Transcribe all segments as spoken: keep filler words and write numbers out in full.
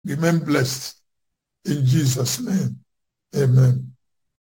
Remain blessed. In Jesus' name, amen.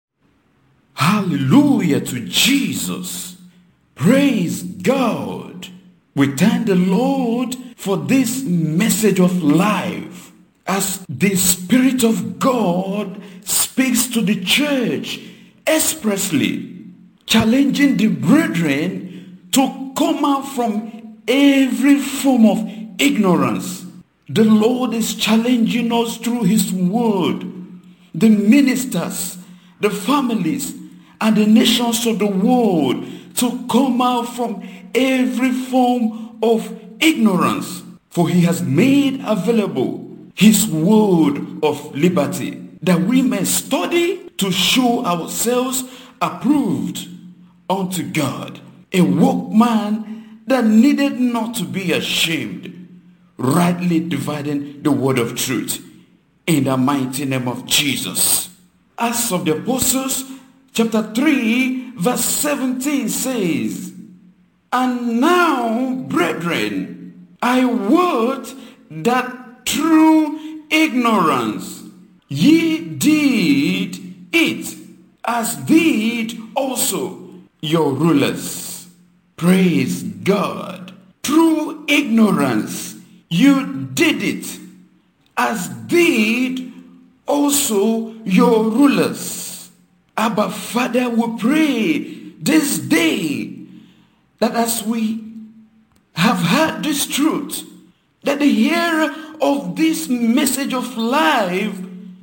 Hallelujah to Jesus. Praise God. We thank the Lord for this message of life as the Spirit of God speaks to the church expressly, challenging the brethren to come out from every form of ignorance. The Lord is challenging us through his word, the ministers, the families, and the nations of the world to come out from every form of ignorance. For he has made available his word of liberty, that we may study to show ourselves approved unto God, a workman that needed not to be ashamed, rightly dividing the word of truth, in the mighty name of Jesus. Acts of the Apostles chapter three verse seventeen says, "And now, brethren, I would that through ignorance ye did it, as did also your rulers." Praise God. Through ignorance you did it, as did also your rulers. Abba Father, we pray this day that as we have heard this truth, that the hearer of this message of life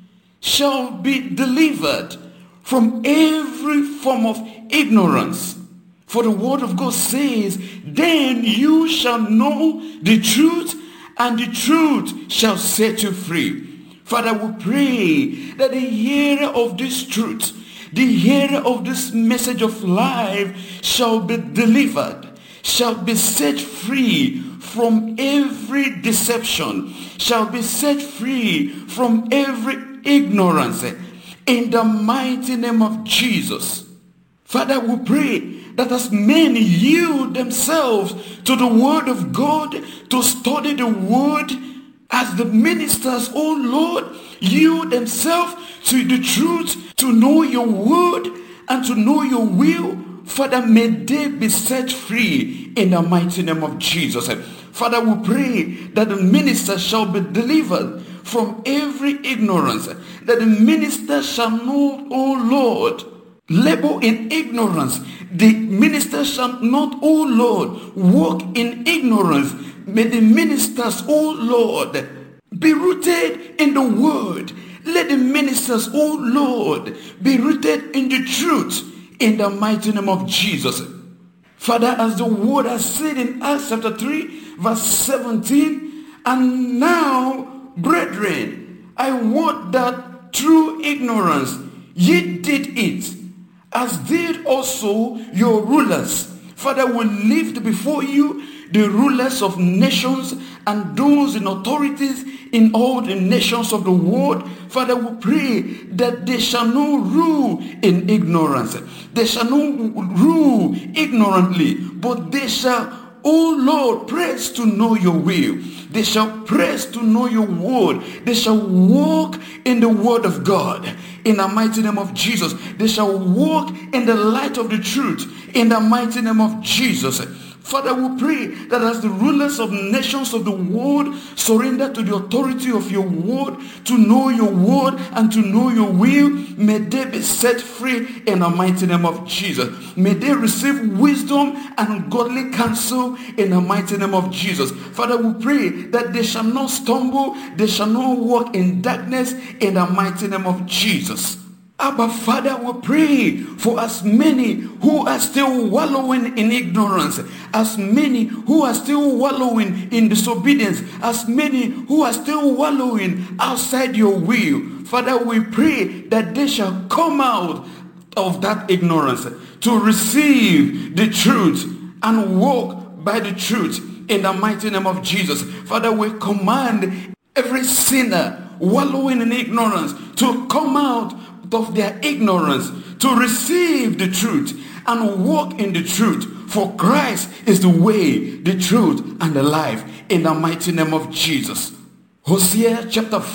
shall be delivered from every form of ignorance. For the word of God says, "Then you shall know the truth, and the truth shall set you free." Father, we pray that the hearer of this truth, the hearer of this message of life shall be delivered, shall be set free from every deception, shall be set free from every ignorance, in the mighty name of Jesus. Father, we pray that as many yield themselves to the word of God, to study the word, as the ministers, oh Lord, yield themselves to the truth, to know your word and to know your will, Father, may they be set free in the mighty name of Jesus. Father, we pray that the minister shall be delivered from every ignorance, that the minister shall know, oh Lord, labor in ignorance. The minister shall not, oh Lord, walk in ignorance. May the ministers, oh Lord, be rooted in the word. Let the ministers, oh Lord, be rooted in the truth, in the mighty name of Jesus. Father, as the word has said in Acts chapter three, verse seventeen, "And now, brethren, I would that through ignorance ye did it, as did also your rulers." Father, we lift before you the rulers of nations and those in authorities in all the nations of the world. Father, we pray that they shall not rule in ignorance. They shall not rule ignorantly, but they shall, oh Lord, press to know your will. They shall press to know your word. They shall walk in the word of God. In the mighty name of Jesus. They shall walk in the light of the truth. In the mighty name of Jesus. Father, we pray that as the rulers of nations of the world surrender to the authority of your word, to know your word and to know your will, may they be set free in the mighty name of Jesus. May they receive wisdom and godly counsel in the mighty name of Jesus. Father, we pray that they shall not stumble, they shall not walk in darkness in the mighty name of Jesus. Abba Father, we pray for as many who are still wallowing in ignorance, as many who are still wallowing in disobedience, as many who are still wallowing outside your will. Father, we pray that they shall come out of that ignorance to receive the truth and walk by the truth in the mighty name of Jesus. Father, we command every sinner wallowing in ignorance to come out of their ignorance, to receive the truth and walk in the truth. For Christ is the way, the truth, and the life, in the mighty name of Jesus. Hosea chapter